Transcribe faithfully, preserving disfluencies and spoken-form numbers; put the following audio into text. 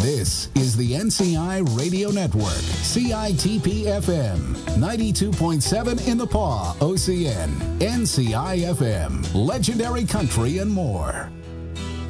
This is the N C I Radio Network, C I T P F M, ninety-two point seven in the Paw, O C N, N C I F M, Legendary Country and more.